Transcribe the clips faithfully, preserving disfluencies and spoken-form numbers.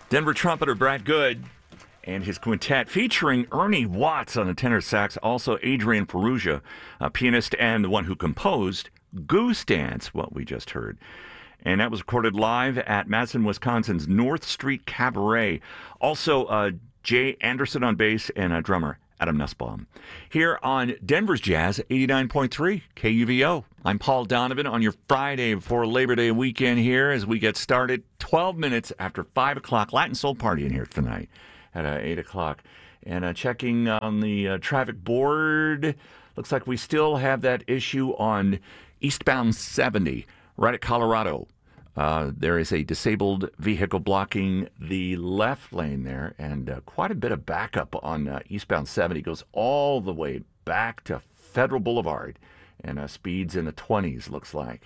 Denver trumpeter Brad Good and his quintet featuring Ernie Watts on the tenor sax, also Adrian Perugia, a pianist and the one who composed Goose Dance, what we just heard. And that was recorded live at Madison, Wisconsin's North Street Cabaret. Also, uh, Jay Anderson on bass and a drummer, Adam Nussbaum. Here on Denver's Jazz, eighty-nine point three K U V O. I'm Paul Donovan on your Friday before Labor Day weekend here as we get started. twelve minutes after five o'clock. Latin Soul Party in here tonight at uh, eight o'clock. And uh, checking on the uh, traffic board, looks like we still have that issue on eastbound seventy right at Colorado. Uh, there is a disabled vehicle blocking the left lane there, and uh, quite a bit of backup on uh, eastbound seventy. Goes all the way back to Federal Boulevard, and uh, speeds in the twenties, looks like.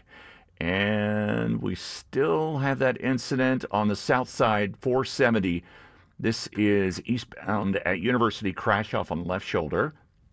And we still have that incident on the south side, four seventy. This is eastbound at University, crash off on the left shoulder.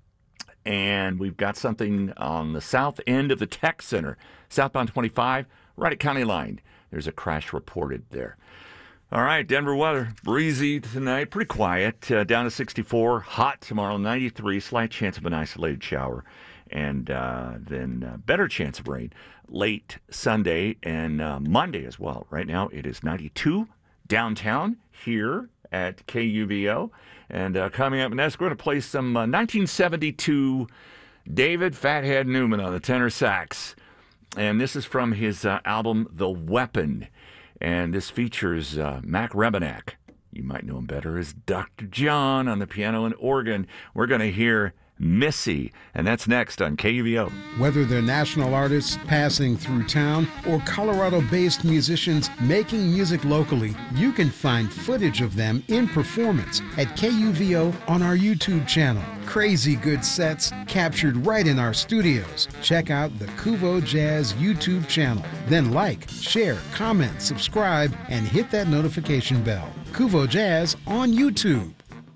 And we've got something on the south end of the Tech Center, southbound twenty-five, right at County Line. There's a crash reported there. All right, Denver weather, breezy tonight, pretty quiet, uh, down to sixty-four, hot tomorrow, ninety-three, slight chance of an isolated shower, and uh, then uh, better chance of rain late Sunday and uh, Monday as well. Right now it is ninety-two downtown here at K U V O. And uh, coming up next, we're going to play some uh, nineteen seventy-two David Fathead Newman on the tenor sax. And this is from his uh, album, The Weapon. And this features uh, Mac Rebenak. You might know him better as Doctor John on the piano and organ. We're going to hear Missy, and that's next on K U V O. Whether they're national artists passing through town or Colorado-based musicians making music locally, you can find footage of them in performance at K U V O on our YouTube channel. Crazy good sets captured right in our studios. Check out the Kuvo Jazz YouTube channel. Then like, share, comment, subscribe, and hit that notification bell. Kuvo Jazz on YouTube.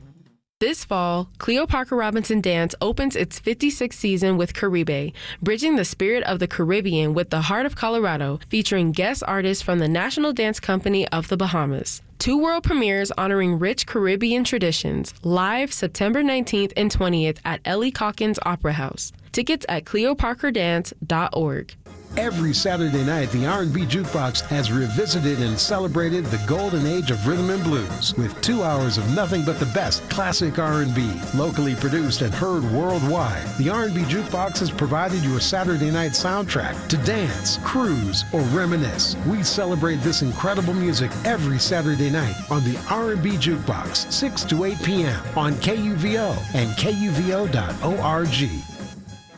This fall, Cleo Parker Robinson Dance opens its fifty-sixth season with Caribe, bridging the spirit of the Caribbean with the heart of Colorado, featuring guest artists from the National Dance Company of the Bahamas. Two world premieres honoring rich Caribbean traditions, live September nineteenth and twentieth at Ellie Calkins Opera House. Tickets at cleo parker dance dot org. Every Saturday night, the R and B Jukebox has revisited and celebrated the golden age of rhythm and blues with two hours of nothing but the best classic R and B, locally produced and heard worldwide. The R and B Jukebox has provided you a Saturday night soundtrack to dance, cruise, or reminisce. We celebrate this incredible music every Saturday night on the R and B Jukebox, six to eight p.m. on K U V O and K U V O dot org.